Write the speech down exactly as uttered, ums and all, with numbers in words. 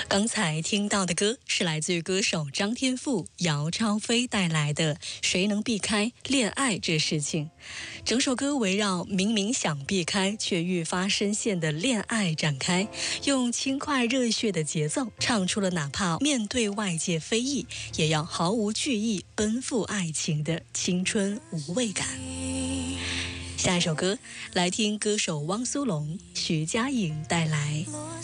刚才听到的歌是来自于歌手张天赋、姚超菲带来的《谁能避开恋爱这事情》。整首歌围绕明明想避开却愈发深陷的恋爱展开，用轻快热血的节奏唱出了哪怕面对外界非议也要毫无惧意奔赴爱情的青春无畏感。下一首歌来听歌手汪苏泷、徐佳莹带来